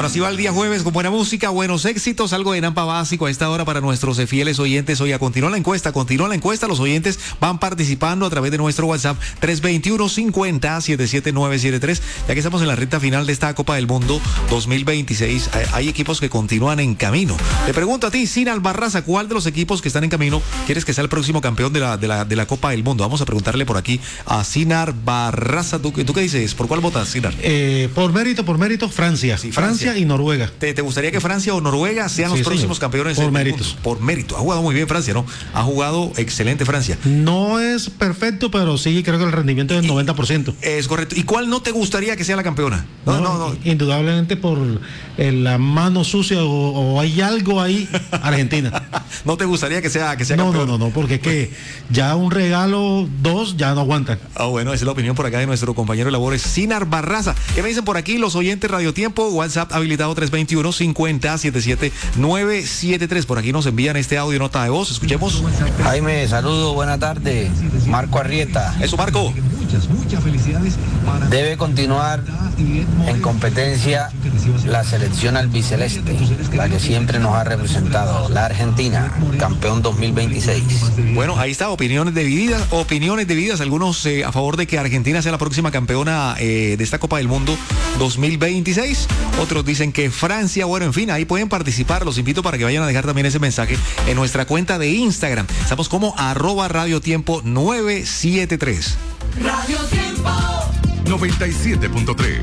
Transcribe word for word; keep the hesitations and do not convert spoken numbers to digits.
así va el día jueves con buena música, buenos éxitos, algo de Nampa básico a esta hora para nuestros fieles oyentes. Oiga, continúa la encuesta, continúa la encuesta. Los oyentes van participando a través de nuestro WhatsApp tres dos uno, cinco cero, siete siete nueve siete tres. Ya que estamos en la recta final de esta Copa del Mundo dos mil veintiséis, hay equipos que continúan en camino. Te pregunto a ti, Sinar Barraza, ¿cuál de los equipos que están en camino quieres que sea el próximo campeón de la, de la, de la Copa del Mundo? Vamos a preguntarle por aquí a Sinar Barraza. ¿Tú, ¿tú qué dices? ¿Por cuál votas, Sinar? Eh, por mérito, por mérito, Francia. Sí, Francia. Francia y Noruega. ¿Te, ¿Te gustaría que Francia o Noruega sean sí, los próximos señor. campeones? Por méritos. Por mérito. Ha jugado muy bien Francia, ¿no? Ha jugado excelente Francia. No es perfecto, pero sí creo que el rendimiento es del noventa por ciento. Es correcto. ¿Y cuál no te gustaría que sea la campeona? No, no, no. no. Indudablemente por eh, la mano sucia o, o hay algo ahí, Argentina. ¿No te gustaría que sea, que sea no, campeona? No, no, no, porque es que ya un regalo, dos, ya no aguantan. Ah, bueno, esa es la opinión por acá de nuestro compañero de labores, Sinar Barraza. ¿Qué me dicen por aquí los oyentes Radio Tiempo? WhatsApp habilitado tres dos uno, cinco cero, siete siete nueve siete tres. Por aquí nos envían este audio nota de voz. Escuchemos. Jaime, saludos, buena tarde. Marco Arrieta. Eso, Marco. Debe continuar en competencia la selección albiceleste, la que siempre nos ha representado, la Argentina, campeón dos mil veintiséis. Bueno, ahí está, opiniones divididas, opiniones divididas, algunos eh, a favor de que Argentina sea la próxima campeona eh, de esta Copa del Mundo dos mil veintiséis, otros dicen que Francia. Bueno, en fin, ahí pueden participar, los invito para que vayan a dejar también ese mensaje en nuestra cuenta de Instagram, estamos como arroba Radio Tiempo nueve siete tres. Radio Tiempo noventa y siete punto tres.